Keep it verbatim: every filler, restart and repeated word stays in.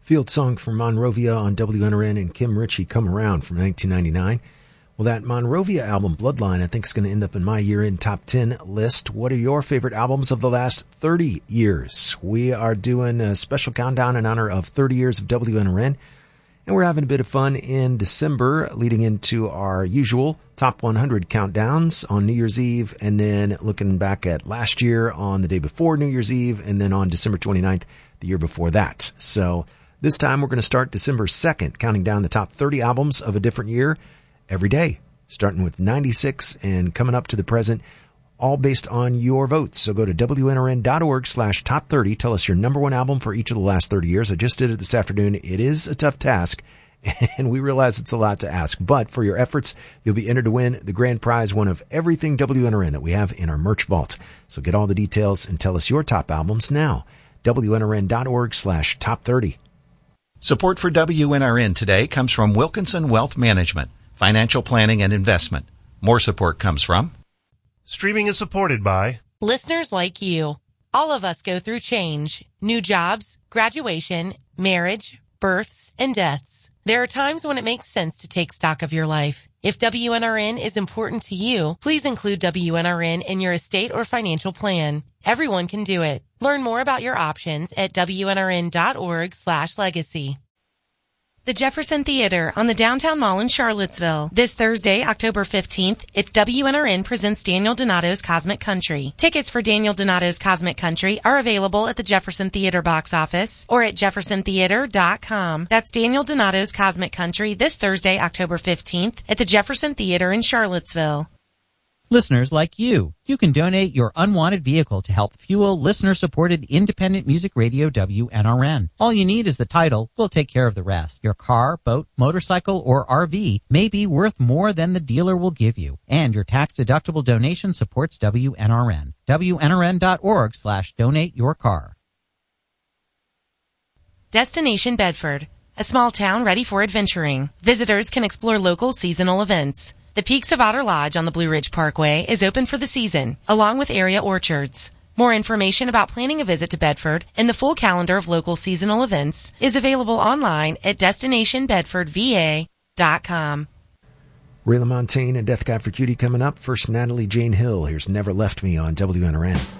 Field song from Monrovia on W N R N and Kim Ritchie, Come Around from nineteen ninety-nine. Well, that Monrovia album, Bloodline, I think is going to end up in my year-end top ten list. What are your favorite albums of the last thirty years? We are doing a special countdown in honor of thirty years of W N R N, and we're having a bit of fun in December leading into our usual top one hundred countdowns on New Year's Eve, and then looking back at last year on the day before New Year's Eve, and then on December twenty-ninth, the year before that. So this time we're going to start December second, counting down the top thirty albums of a different year every day, starting with ninety-six and coming up to the present, all based on your votes. So go to W N R N dot org slash top thirty. Tell us your number one album for each of the last thirty years. I just did it this afternoon. It is a tough task, and we realize it's a lot to ask. But for your efforts, you'll be entered to win the grand prize, one of everything W N R N that we have in our merch vault. So get all the details and tell us your top albums now. W N R N dot org slash top thirty. Support for W N R N today comes from Wilkinson Wealth Management, financial planning and investment. More support comes from... Streaming is supported by... listeners like you. All of us go through change, new jobs, graduation, marriage, births, and deaths. There are times when it makes sense to take stock of your life. If W N R N is important to you, please include W N R N in your estate or financial plan. Everyone can do it. Learn more about your options at W N R N dot org slash legacy. The Jefferson Theater on the Downtown Mall in Charlottesville. This Thursday, October fifteenth, it's W N R N presents Daniel Donato's Cosmic Country. Tickets for Daniel Donato's Cosmic Country are available at the Jefferson Theater box office or at jefferson theater dot com. That's Daniel Donato's Cosmic Country this Thursday, October fifteenth at the Jefferson Theater in Charlottesville. Listeners like you. You can donate your unwanted vehicle to help fuel listener-supported independent music radio W N R N. All you need is the title. We'll take care of the rest. Your car, boat, motorcycle, or R V may be worth more than the dealer will give you. And your tax-deductible donation supports W N R N. W N R N dot org slash donate your car. Destination Bedford, a small town ready for adventuring. Visitors can explore local seasonal events. The Peaks of Otter Lodge on the Blue Ridge Parkway is open for the season, along with area orchards. More information about planning a visit to Bedford and the full calendar of local seasonal events is available online at destination bedford v a dot com. Ray LaMontagne and Death God for Cutie coming up. First, Natalie Jane Hill. Here's Never Left Me on W N R N.